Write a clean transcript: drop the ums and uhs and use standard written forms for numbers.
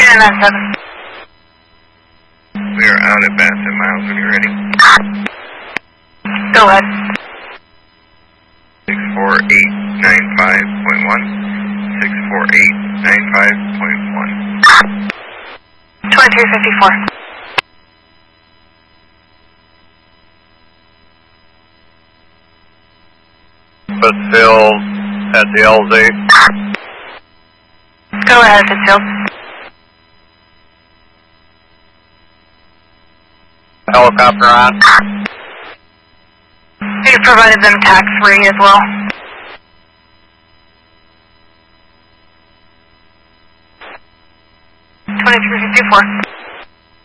7. We are out at Bassett Miles when you're ready. Go ahead. 64895.1. 64895.1. 2354. Fitzfield at the LZ. Go ahead, Fitzfield. Helicopter on. We provided them tax-free as well. 2354.